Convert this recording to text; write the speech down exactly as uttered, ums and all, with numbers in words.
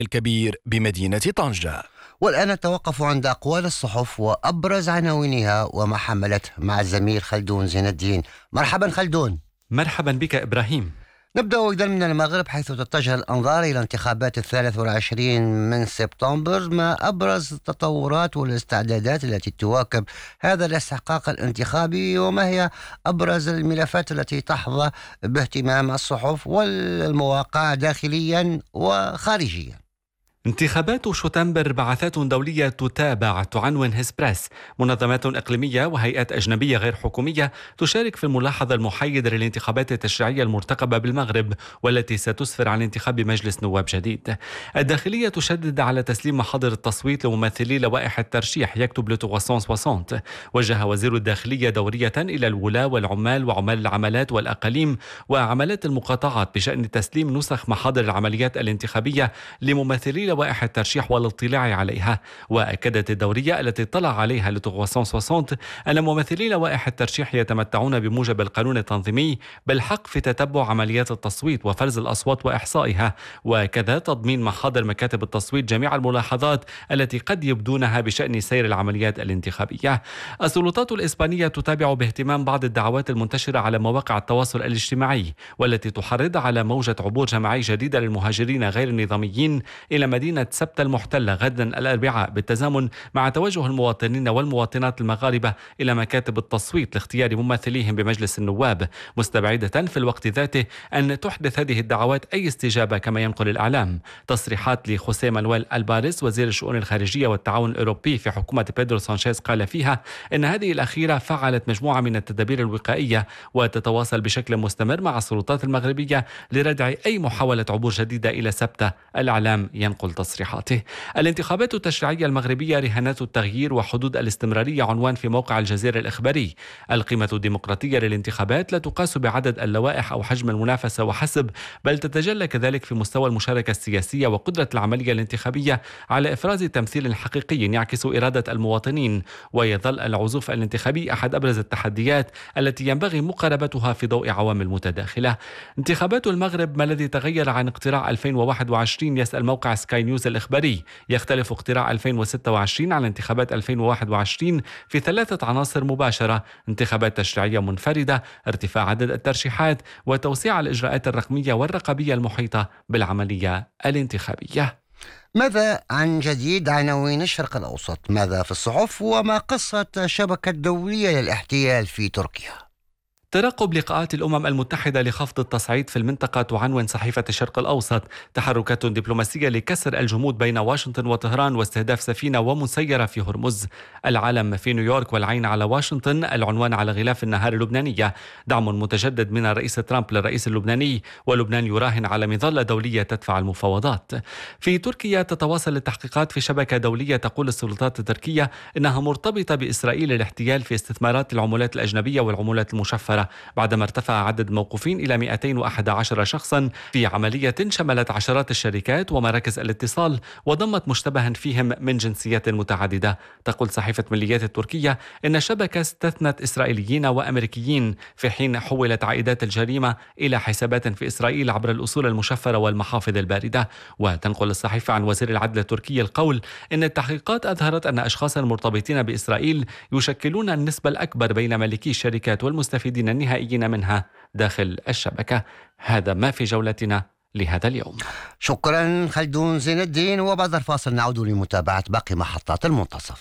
الكبير بمدينة طنجة. والآن نتوقف عند أقوال الصحف وأبرز عناوينها وما حملته مع الزميل خلدون زين الدين. مرحبا خلدون. مرحبا بك إبراهيم. نبدأ إذن من المغرب، حيث تتجه الأنظار إلى انتخابات الثالث والعشرين من سبتمبر، ما أبرز التطورات والاستعدادات التي تواكب هذا الاستحقاق الانتخابي، وما هي أبرز الملفات التي تحظى باهتمام الصحف والمواقع داخليا وخارجيا. انتخابات شتنبر بعثات دولية تتابع، تعنون هسبريس. منظمات إقليمية وهيئات أجنبية غير حكومية تشارك في الملاحظة المحايدة للانتخابات التشريعية المرتقبة بالمغرب، والتي ستسفر عن انتخاب مجلس نواب جديد. الداخلية تشدد على تسليم محاضر التصويت لممثلي لوائح الترشيح، يكتب لو ثلاثمئة وستين. وجه وزير الداخلية دورية إلى الولاة والعمال وعمال العملات والأقاليم وعملات المقاطعات بشأن تسليم نسخ محاضر العمليات الانتخابية لممثلي لوائح الترشيح والاطلاع عليها. وأكدت الدورية التي اطلع عليها لو ثلاثمئة وستين أن ممثلي لوائح الترشيح يتمتعون بموجب القانون التنظيمي بالحق في تتبع عمليات التصويت وفرز الأصوات وإحصائها، وكذا تضمين محاضر مكاتب التصويت جميع الملاحظات التي قد يبدونها بشأن سير العمليات الانتخابية. السلطات الإسبانية تتابع باهتمام بعض الدعوات المنتشرة على مواقع التواصل الاجتماعي، والتي تحرض على موجة عبور جماعي جديدة للمهاجرين غير النظاميين إلى مدينة سبتة المحتلة غدا الأربعاء، بالتزامن مع توجه المواطنين والمواطنات المغاربة إلى مكاتب التصويت لاختيار ممثليهم بمجلس النواب، مستبعدة في الوقت ذاته أن تحدث هذه الدعوات أي استجابة كما ينقل الإعلام. تصريحات لخوسيه مانويل ألباريس وزير الشؤون الخارجية والتعاون الأوروبي في حكومة بيدرو سانشيز قال فيها إن هذه الأخيرة فعلت مجموعة من التدابير الوقائية وتتواصل بشكل مستمر مع السلطات المغربية لردع أي محاولة عبور جديدة إلى سبتة. الإعلام ينقل تصريحاته. الانتخابات التشريعية المغربية رهانات التغيير وحدود الاستمرارية، عنوان في موقع الجزيرة الإخباري. القيمة الديمقراطية للانتخابات لا تقاس بعدد اللوائح أو حجم المنافسة وحسب، بل تتجلى كذلك في مستوى المشاركة السياسية وقدرة العملية الانتخابية على إفراز تمثيل حقيقي يعكس إرادة المواطنين. ويظل العزوف الانتخابي أحد أبرز التحديات التي ينبغي مقاربتها في ضوء عوامل متداخلة. انتخابات المغرب، ما الذي تغير عن اقتراع ألفين وواحد وعشرين؟ يسأل موقع سكاي نيوز الإخباري. يختلف اقتراع ألفين وستة وعشرين عن انتخابات ألفين وواحد وعشرين في ثلاثة عناصر مباشرة: انتخابات تشريعية منفردة، ارتفاع عدد الترشيحات، وتوسيع الإجراءات الرقمية والرقابية المحيطة بالعملية الانتخابية. ماذا عن جديد عناوين الشرق الأوسط؟ ماذا في الصحف؟ وما قصة الشبكة الدولية للاحتيال في تركيا؟ ترقب لقاءات الأمم المتحدة لخفض التصعيد في المنطقة، تعنون صحيفة الشرق الأوسط. تحركات دبلوماسية لكسر الجمود بين واشنطن وطهران واستهداف سفينة ومسيرة في هرمز. العالم في نيويورك والعين على واشنطن، العنوان على غلاف النهار اللبنانية. دعم متجدد من الرئيس ترامب للرئيس اللبناني، ولبنان يراهن على مظلة دولية تدفع المفاوضات. في تركيا تتواصل التحقيقات في شبكة دولية تقول السلطات التركية إنها مرتبطة بإسرائيل الاحتيال في استثمارات العملات الأجنبية والعملات المشفرة، بعدما ارتفع عدد الموقوفين إلى مئتين وأحد عشر شخصا في عملية شملت عشرات الشركات ومراكز الاتصال وضمت مشتبها فيهم من جنسيات متعددة. تقول صحيفة مليات التركية إن الشبكة استثنت إسرائيليين وأمريكيين، في حين حولت عائدات الجريمة إلى حسابات في إسرائيل عبر الأصول المشفرة والمحافظ الباردة. وتنقل الصحيفة عن وزير العدل التركي القول إن التحقيقات أظهرت أن أشخاصا مرتبطين بإسرائيل يشكلون النسبة الأكبر بين مالكي الشركات والمستفيدين النهائيين منها داخل الشبكة. هذا ما في جولتنا لهذا اليوم. شكرا خلدون زين الدين. وبعد الفاصل نعود لمتابعة باقي محطات المنتصف.